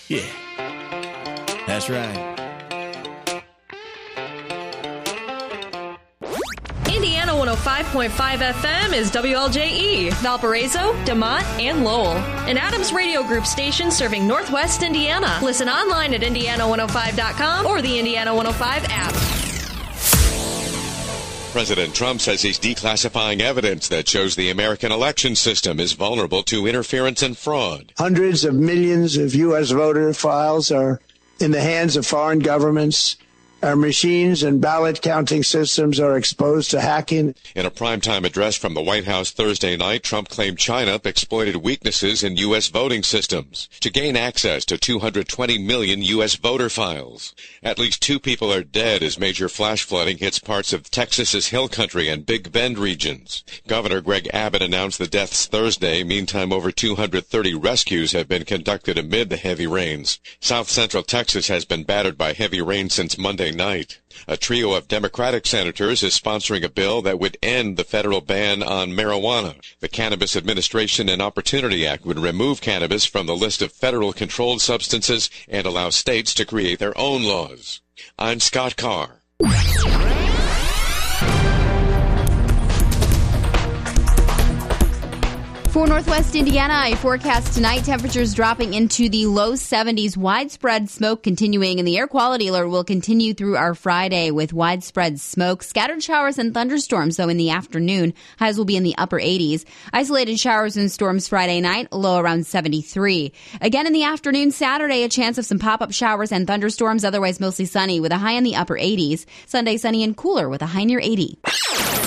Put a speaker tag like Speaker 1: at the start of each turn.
Speaker 1: Yeah, that's right.
Speaker 2: Indiana 105.5 FM is WLJE, Valparaiso, DeMont, and Lowell. An Adams Radio Group station serving Northwest Indiana. Listen online at Indiana105.com or the Indiana 105 app.
Speaker 3: President Trump says he's declassifying evidence that shows the American election system is vulnerable to interference and fraud.
Speaker 4: Hundreds of millions of U.S. voter files are in the hands of foreign governments. Our machines and ballot counting systems are exposed to hacking.
Speaker 3: In a primetime address from the White House Thursday night, Trump claimed China exploited weaknesses in U.S. voting systems to gain access to 220 million U.S. voter files. At least 2 people are dead as major flash flooding hits parts of Texas's Hill Country and Big Bend regions. Governor Greg Abbott announced the deaths Thursday. Meantime, over 230 rescues have been conducted amid the heavy rains. South Central Texas has been battered by heavy rain since Monday night. A trio of Democratic senators is sponsoring a bill that would end the federal ban on marijuana. The Cannabis Administration and Opportunity Act would remove cannabis from the list of federal controlled substances and allow states to create their own laws. I'm Scott Carr.
Speaker 5: For Northwest Indiana, a forecast tonight, temperatures dropping into the low 70s. Widespread smoke continuing, and the air quality alert will continue through our Friday with widespread smoke. Scattered showers and thunderstorms, though, in the afternoon. Highs will be in the upper 80s. Isolated showers and storms Friday night, low around 73. Again in the afternoon, Saturday, a chance of some pop-up showers and thunderstorms, otherwise mostly sunny with a high in the upper 80s. Sunday, sunny and cooler with a high near 80.